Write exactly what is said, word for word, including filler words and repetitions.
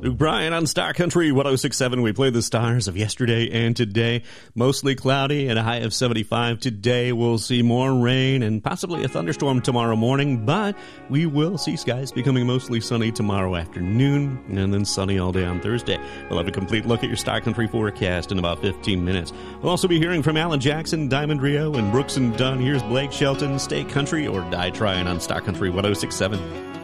Luke Bryan on Star Country one oh six point seven. We play the stars of yesterday and today. Mostly cloudy and a high of seventy-five today. We'll see more rain and possibly a thunderstorm tomorrow morning, but we will see skies becoming mostly sunny tomorrow afternoon and then sunny all day on Thursday. We'll have a complete look at your Star Country forecast in about fifteen minutes. We'll also be hearing from Alan Jackson, Diamond Rio, and Brooks and Dunn. Here's Blake Shelton, Stay Country or Die Trying on Star Country one oh six point seven.